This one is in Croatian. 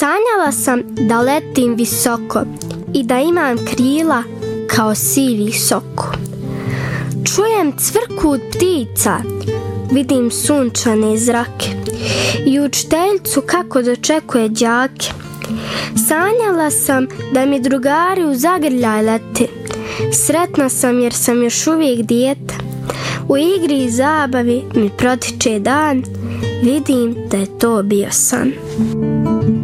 Sanjala sam da letim visoko i da imam krila kao sivi soko. Čujem cvrkut ptica, vidim sunčane zrake i učiteljicu kako dočekuje đake. Sanjala sam da mi drugari u zagrljaj lete, sretna sam jer sam još uvijek dijete. U igri i zabavi mi protiče dan, vidim da je to bio san.